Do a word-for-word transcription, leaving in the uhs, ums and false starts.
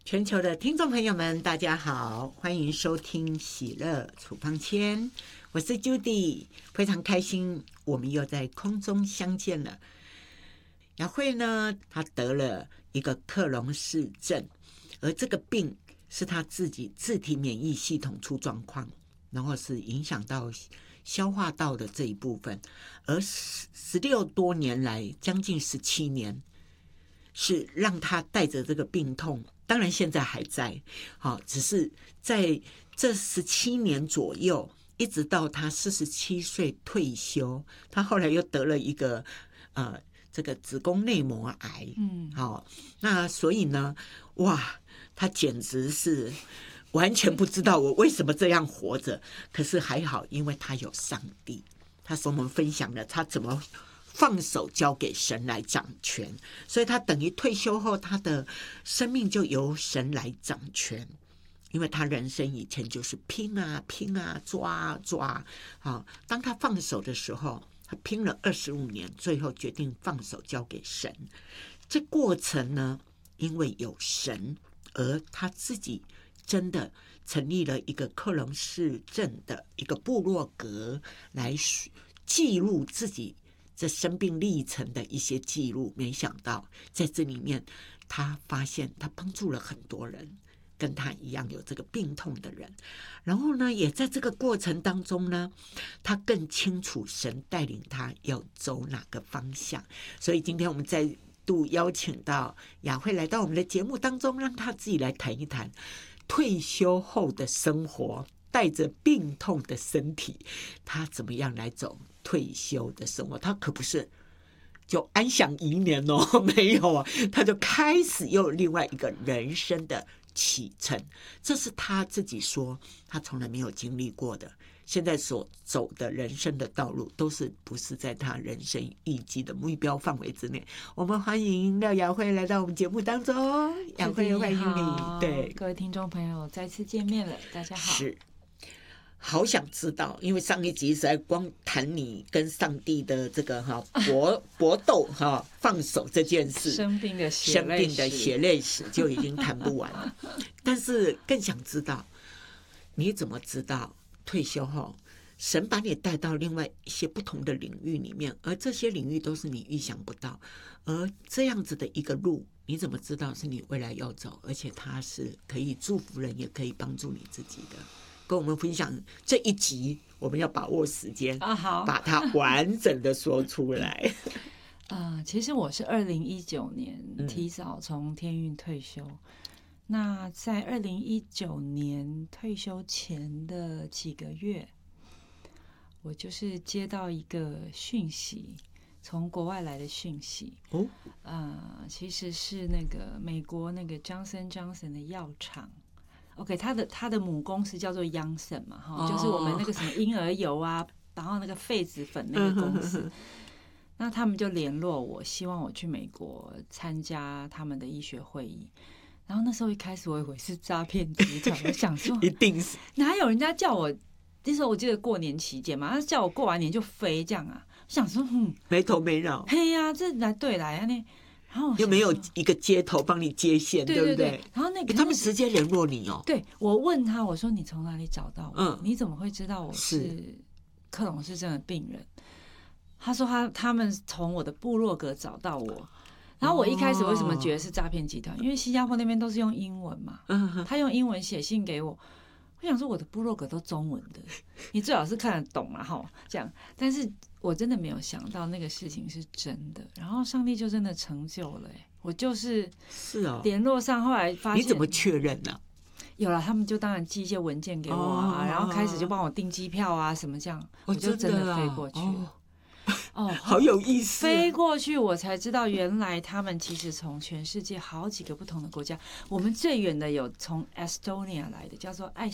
全球的听众朋友们大家好，欢迎收听喜乐处方签，我是 Judy， 非常开心我们又在空中相见了。雅慧呢，她得了一个克隆氏症，而这个病是她自己自体免疫系统出状况，然后是影响到消化道的这一部分，而十六多年来将近十七年是让她带着这个病痛，当然现在还在，好，只是在这十七年左右，一直到他四十七岁退休，他后来又得了一个呃这个子宫内膜癌，嗯，好，那所以呢，哇，他简直是完全不知道我为什么这样活着，可是还好，因为他有上帝，他跟我们分享了他怎么放手交给神来掌权，所以他等于退休后，他的生命就由神来掌权。因为他人生以前就是拼啊拼啊抓啊抓啊，当他放手的时候，他拼了二十五年，最后决定放手交给神。这过程呢，因为有神，而他自己真的成立了一个克隆氏症的一个部落格，来记录自己这生病历程的一些记录。没想到在这里面，他发现他帮助了很多人，跟他一样有这个病痛的人，然后呢，也在这个过程当中呢，他更清楚神带领他要走哪个方向。所以今天我们再度邀请到雅慧来到我们的节目当中，让他自己来谈一谈退休后的生活，带着病痛的身体，他怎么样来走退休的生活。他可不是就安享余年哦，没有啊，他就开始又有另外一个人生的启程，这是他自己说他从来没有经历过的。现在所走的人生的道路都是不是在他人生预计的目标范围之内。我们欢迎廖雅慧来到我们节目当中。雅慧，欢迎你。对， 各位听众朋友再次见面了，大家好。 是，好想知道，因为上一集实在光谈你跟上帝的这个哈搏搏斗哈放手这件事， 生病的血泪史， 生病的血泪史就已经谈不完了。但是更想知道，你怎么知道退休后神把你带到另外一些不同的领域里面，而这些领域都是你预想不到，而这样子的一个路，你怎么知道是你未来要走，而且它是可以祝福人，也可以帮助你自己的？跟我们分享这一集，我们要把握时间， 啊，好， 把它完整的说出来。 呃，其实我是二零一九年提早从天运退休。嗯、那在二零一九年退休前的几个月，我就是接到一个讯息，从国外来的讯息。哦，呃，其实是那个美国那个 Johnson Johnson 的药厂。OK， 他的他的母公司叫做 Janssen 嘛，哈、哦，就是我们那个什么婴儿油啊，然后那个痱子粉那个公司，那他们就联络我，希望我去美国参加他们的医学会议。然后那时候一开始我以为是诈骗集团，我想说一定是哪有人家叫我，那时候我记得过年期间嘛，他叫我过完年就飞这样啊，我想说嗯， 没头没脑， 嘿呀、啊，这来对来啊那。然后又没有一个接头帮你接线， 对对不对？ 对然后那个他们直接联络你哦。 对，我问他，我说你从哪里找到我？ 嗯， 你怎么会知道我是克隆氏症的病人？他说他他们从我的部落格找到我。然后我一开始为什么觉得是诈骗集团？哦、因为新加坡那边都是用英文嘛，嗯、他用英文写信给我。我想说我的部落格都中文的，你最好是看得懂嘛，哈，这样。但是我真的没有想到那个事情是真的，然后上帝就真的成就了、欸，我就是是啊， 联络上，后来发现你怎么确认呢、啊？ 有了，他们就当然寄一些文件给我啊，哦、然后开始就帮我订机票啊什么这样，哦、我就真的飞过去了。哦哦，好有意思、啊！ 飞过去，我才知道原来他们其实从全世界好几个不同的国家，我们最远的有从 Estonia 来的，叫做爱